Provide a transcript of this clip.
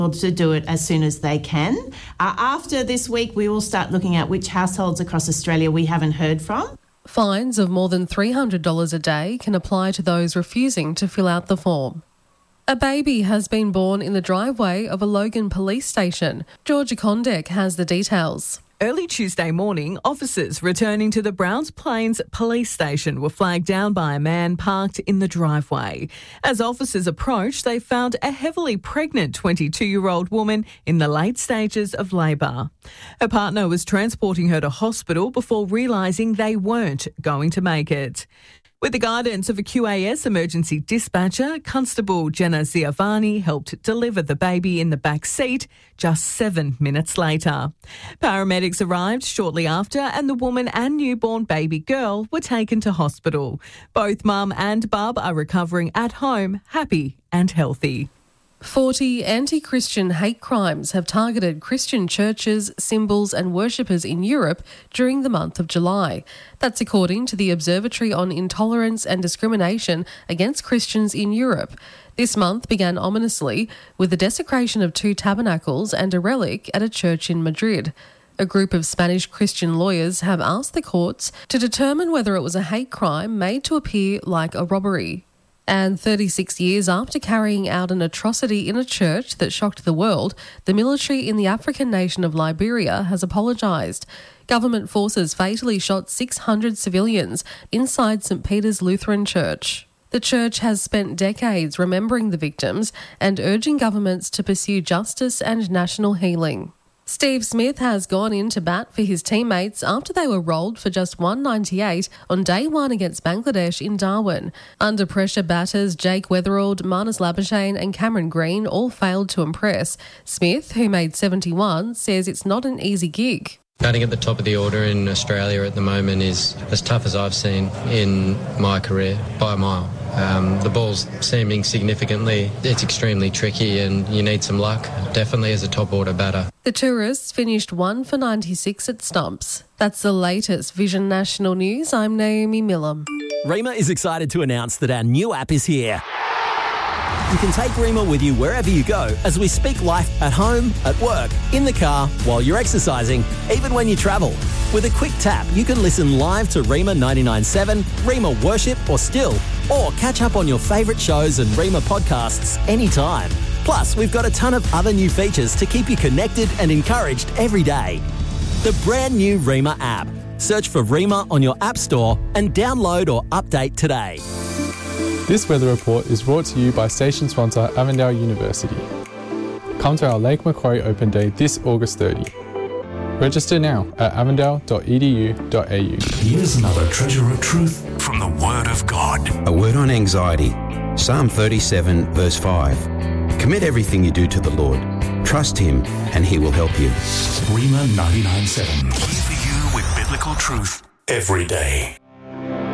to do it as soon as they can. After this week, we will start looking at which households across Australia we haven't heard from. Fines of more than $300 a day can apply to those refusing to fill out the form. A baby has been born in the driveway of a Logan police station. Georgia Condek has the details. Early Tuesday morning, officers returning to the Browns Plains police station were flagged down by a man parked in the driveway. As officers approached, they found a heavily pregnant 22-year-old woman in the late stages of labour. Her partner was transporting her to hospital before realising they weren't going to make it. With the guidance of a QAS emergency dispatcher, Constable Jenna Ziavani helped deliver the baby in the back seat just 7 minutes later. Paramedics arrived shortly after and the woman and newborn baby girl were taken to hospital. Both mum and bub are recovering at home, happy and healthy. 40 anti-Christian hate crimes have targeted Christian churches, symbols and worshippers in Europe during the month of July. That's according to the Observatory on Intolerance and Discrimination Against Christians in Europe. This month began ominously with the desecration of 2 tabernacles and a relic at a church in Madrid. A group of Spanish Christian lawyers have asked the courts to determine whether it was a hate crime made to appear like a robbery. And 36 years after carrying out an atrocity in a church that shocked the world, the military in the African nation of Liberia has apologised. Government forces fatally shot 600 civilians inside St Peter's Lutheran Church. The church has spent decades remembering the victims and urging governments to pursue justice and national healing. Steve Smith has gone in to bat for his teammates after they were rolled for just 198 on day 1 against Bangladesh in Darwin. Under pressure, batters Jake Weatherald, Marnus Labuschagne and Cameron Green all failed to impress. Smith, who made 71, says it's not an easy gig. Batting at the top of the order in Australia at the moment is as tough as I've seen in my career by a mile. The ball's seaming significantly. It's extremely tricky and you need some luck, definitely as a top order batter. The Tourists finished 1 for 96 at stumps. That's the latest Vision National News. I'm Naomi Millam. Rima is excited to announce that our new app is here. You can take Rima with you wherever you go as we speak life at home, at work, in the car, while you're exercising, even when you travel. With a quick tap, you can listen live to Rima 99.7, Rima Worship or Still, or catch up on your favourite shows and Rima podcasts anytime. Plus, we've got a ton of other new features to keep you connected and encouraged every day. The brand new Rima app. Search for Rima on your app store and download or update today. This weather report is brought to you by station sponsor Avondale University. Come to our Lake Macquarie Open Day this August 30. Register now at avondale.edu.au. Here's another treasure of truth from the Word of God. A word on anxiety. Psalm 37 verse 5. Commit everything you do to the Lord. Trust Him and He will help you. Rima 99.7. Here for you with biblical truth every day.